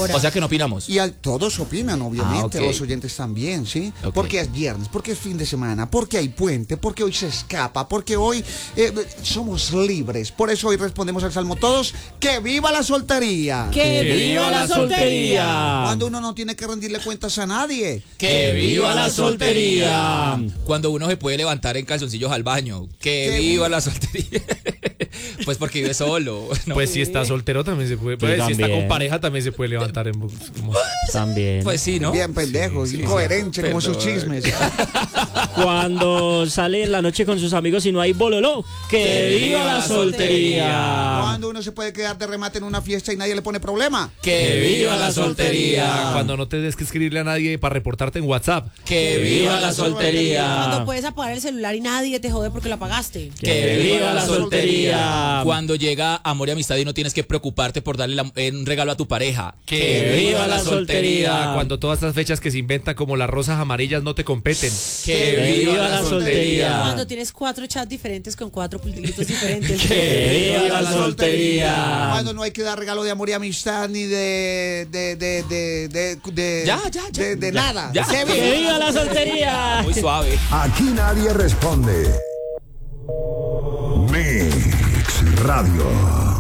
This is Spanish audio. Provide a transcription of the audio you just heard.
ahora. O sea que no opinamos. Y todos opinan, obviamente, ok. los oyentes también, ¿sí? Ok. Porque es viernes, porque es fin de semana, porque hay puente, porque hoy se escapa, porque hoy somos libres. Por eso hoy respondemos al Salmo todos, ¡que viva la soltería! ¡Que viva la soltería! Cuando uno no tiene que rendirle cuentas a nadie. ¡Que viva la soltería! Cuando uno se puede levantar en calzoncillos al baño. ¡Que viva la soltería! Pues porque vive solo. ¿no? Pues si está soltero también se puede. Pues, si está con pareja también se puede levantar en como... También. Pues sí, ¿no? Bien pendejo, incoherente como sus chismes. Cuando sale en la noche con sus amigos y no hay bololó. ¡Que viva la soltería! Cuando uno se puede quedar de remate en una fiesta y nadie le pone problema. ¡Que viva la soltería! Cuando no tienes que escribirle a nadie para reportarte en WhatsApp. ¡Que viva la soltería! Cuando puedes apagar el celular y nadie te jode porque lo apagaste. ¡Que viva la soltería! Cuando llega amor y amistad y no tienes que preocuparte por darle un regalo a tu pareja. ¡Que viva la soltería! Cuando todas estas fechas que se inventan como las rosas amarillas no te competen. ¡Que viva la soltería! Cuando tienes 4 chats diferentes con 4 pulguitos diferentes. ¡Que viva la soltería! Cuando no hay que dar regalo de amor y amistad ni de nada. Ya. ¡Que viva la soltería! Muy suave. Aquí nadie responde. Mix Radio.